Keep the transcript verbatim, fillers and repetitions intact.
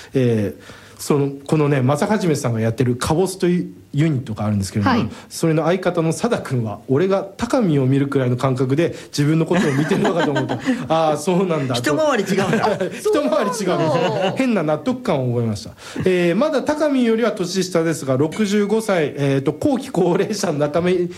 えーそのこのね正はじめさんがやってるカボスというユニットがあるんですけれども、はい、それの相方の貞君は俺が高見を見るくらいの感覚で自分のことを見てるのかと思うとああそうなんだと一回り違うんだ一回り違うん変な納得感を覚えました、えー、まだ高見よりは年下ですがろくじゅうごさい、えー、と後期高齢者の仲間